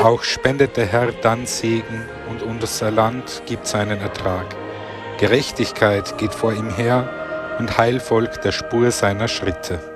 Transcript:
Auch spendet der Herr dann Segen, und unser Land gibt seinen Ertrag. Gerechtigkeit geht vor ihm her, und Heil folgt der Spur seiner Schritte.